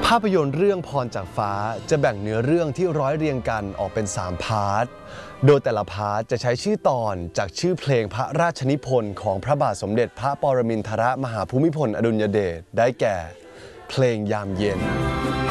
ภาพยนตร์เรื่องพรจากฟ้าจะแบ่งเนื้อเรื่องที่ร้อยเรียงกันออกเป็น3พาร์ทโดยแต่ละพาร์ทจะใช้ชื่อตอนจากชื่อเพลงพระราชนิพนธ์ของพระบาทสมเด็จพระปรมินทรมหาภูมิพลอดุลยเดชได้แก่เพลงยามเย็น